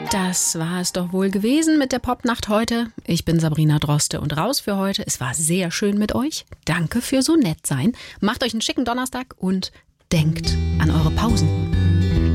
Das war es doch wohl gewesen mit der Popnacht heute. Ich bin Sabrina Droste und raus für heute. Es war sehr schön mit euch. Danke für so nett sein. Macht euch einen schicken Donnerstag und denkt an eure Pausen.